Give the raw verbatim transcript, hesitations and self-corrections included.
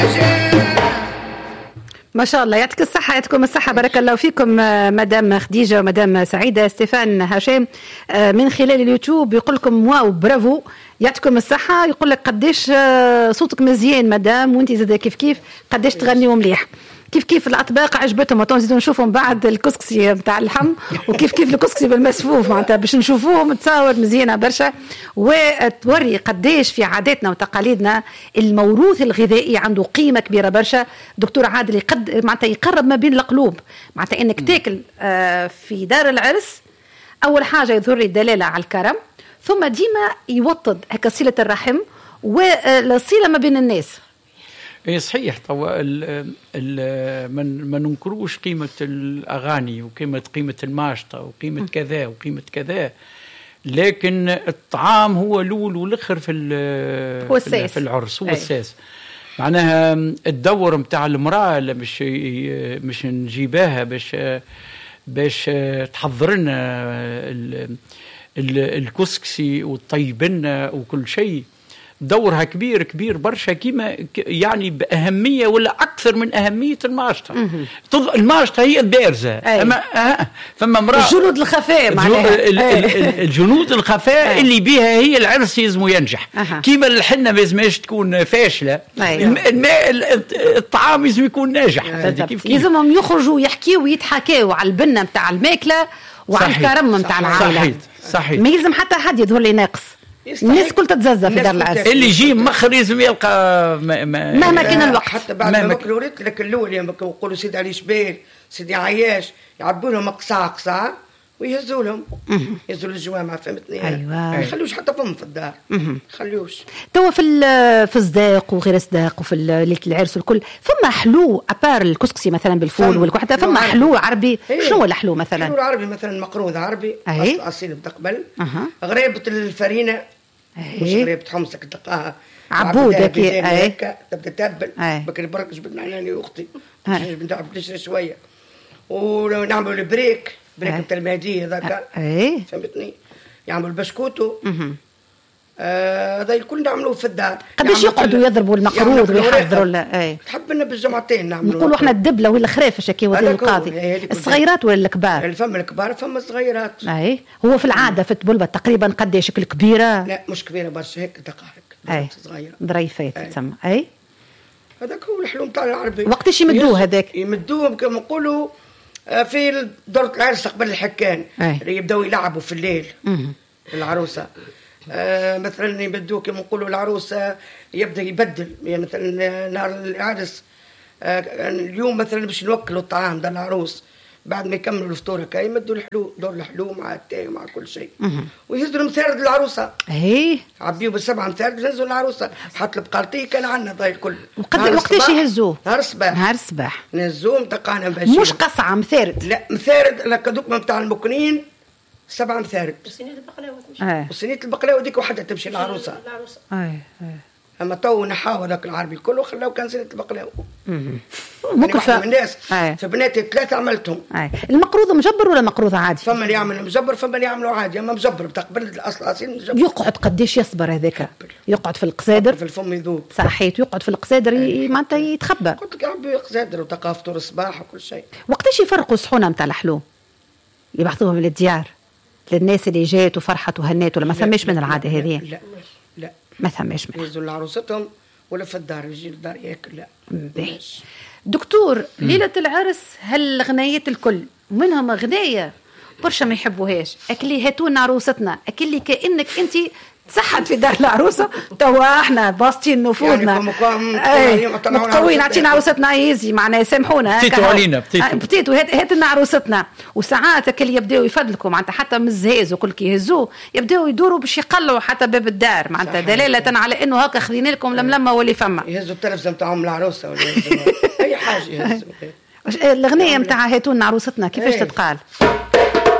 ما شاء الله، يعطيك الصحة، يعطيكم الصحة، بارك الله فيكم مدام خديجة ومدام سعيدة. ستيفان هشام من خلال اليوتيوب يقول لكم واو برافو، يعطيكم الصحة. يقول لك قديش صوتك مزيان مدام، وانت زاده كيف كيف قديش تغنيوا مليح. كيف كيف الأطباق عجبتهم، وتنزيدوا نشوفهم بعد الكسكسي بتاع اللحم، وكيف كيف الكسكسي بالمسفوف معناتها باش نشوفوهم تصاور مزيانة برشا، وتوري قديش في عاداتنا وتقاليدنا الموروث الغذائي عنده قيمة كبيرة برشا. دكتور عادل يقد معناتها يقرب ما بين القلوب، معناتها انك تاكل في دار العرس أول حاجة يظهر لي الدلالة على الكرم، ثم ديما يوطد هكا صلة الرحم والصلة ما بين الناس. اي صحيح. طبعا ما ننكروش قيمه الاغاني وقيمه قيمه الماشطه وقيمه كذا وقيمه كذا، لكن الطعام هو الاول والاخر في هو في, في العرس، هو الاساس. معناها الدور نتاع المراه اللي مش مش نجيباها باش باش تحضر لنا الكسكسي وتطيب لنا وكل شيء، دورها كبير كبير برشا، كيما يعني بأهمية ولا أكثر من أهمية الماشطة. الماشطة هي البارزة، أما فما امرأة الجنود الخفاء معناها الجنود الخفاء اللي بيها هي العرس يزمو ينجح. أه. كيما الحنة ما لازمش تكون فاشلة. أيوه. الطعام يزم يكون ناجح. يلزمهم يخرجوا يحكيوا ويتحكاوا على البنة متاع الماكلة وعلى الكرم متاع العائلة. صحيح صحيح. ما يلزم حتى حد يظهر لي ناقص، الناس كل تتززى في دار العرس، اللي يجي مخر لازم يلقى مهما كان الوقت. حتى بعد ما مكرورت لك الاول يوم يقولوا سيدي علي شبال سيدي عياش يعبوا لهم قصعه قصعه ويهزوا لهم، يهزوا الجوامع، فهمتني؟ ايوه ما يخلوش حتى فم في الدار، ما يخلوش. توا في في الصداق وغير الصداق وفي ليله العرس والكل فما حلو ابار الكسكسي مثلا بالفول والكحته، فما حلو عربي. شنو هو الحلو مثلا؟ حلو العربي مثلا مقروض عربي اصيل بتقبل، غريبه الفرينه، مش غريبه حمصك تلقاها عبوده كي تبدا تتبل بكري برك جبدنا انا واختي بنلعب نشري شويه ونعمل البريك بريك بتاع المهديه ذاك، فهمتني؟ يعمل بسكوتو هذا الكل نعملوه في الدار. قداش يقعدوا يضربوا المقروض ويحضروا لا تحب لنا بالجمعتين نعملوا، نقولوا احنا الدبله ولا خرافش هكا ولا القاضي، الصغيرات ولا الكبار؟ اللي فما الكبار فما الصغيرات. اي هو في العاده في التبلبه تقريبا قداش شكل كبيره؟ لا مش كبيره برشا، هيك دقائق صغيره ظريفات تسمى. اي هذاك هو الحلو نتاع العربي. وقتاش يمدوه هذاك؟ يمدوه كما نقولوا في دورة العرس قبل الحكان اللي يبداو يلعبوا في الليل العروسه. آه مثلا يبدوه كما نقولوا العروسه يبدا يبدل، يعني مثلا نهار العرس آه اليوم مثلا باش نوكلوا الطعام ده العروس، بعد ما يكملوا الفطور هكا يمدوا الحلو دور الحلو مع التاي ومع كل شيء، ويهزوا المثارد للعروسه. ايه عبيوا بالسبعه مثارد يهزوا العروسه، حتى البقالتي كان عندنا ضايل كل. وقتاش يهزوه؟ نهار الصباح. نهار الصباح نهزوهم تلقانا باش مش قصعه مثارد، لا مثارد لك دوك نتاع المكنين سبعه مثارد وصينيه البقلاوه تمشي. اه وصينيه البقلاوه ديك وحده تمشي العروسه. العروسه اي اي اما تو نحاول هذاك العربي كله خلاو كان صينيه البقلاوه. ممكن ف... من الناس فبناتي ثلاثه عملتهم. اي المقروض مجبر ولا مقروض عادي؟ فما اللي يعمل مجبر فما اللي يعملوا عادي، اما مجبر بتقبل الاصل اصيل مجبر. يقعد قديش يصبر هذاك؟ يقعد في القصادر في الفم يذوب صحيت، يقعد في القصادر معناتها يتخبى. قلت لك يعبي قصادر وثقافته الصباح وكل شيء. وقتاش يفرقوا الصحونه نتاع الحلو يبعثوهم للديار للناس اللي جات وفرحت وهنات، ولا ما ثماش من العاده هذه؟ لا لا ما ثماش منها. يهزوا لعروستهم ولا في الدار يجي الدار ياكل. لا دكتور ليله العرس هالغنايات الكل منهم غنايه برشا ما يحبوهاش، اكلي هاتونا عروستنا، اكلي كانك انت تصحت في دار العروسه توا احنا باسطين نفوذنا يعني متقوين عطينا عروستنا عايزي معناها سامحونا بتيتو علينا بتيتو بتيتو هات لنا عروستنا. وساعات اللي يبداو يفضلكم معناتها حتى من الزهاز وكل كي يهزوه يبداو يدوروا باش يقلعوا حتى باب الدار معناتها دلاله على انه هكا خذينا لكم لملمه واللي فما يهزوا التلفزه نتاعهم العروسه ولا اي حاجه يهزوا. الاغنيه نتاع هاتونا عروستنا كيفاش تتقال؟